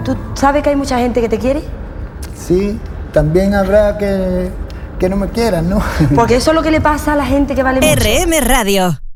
¿Tú sabes que hay mucha gente que te quiere? Sí, también habrá que no me quieran, ¿no? Porque eso es lo que le pasa a la gente que vale mucho. RM Radio.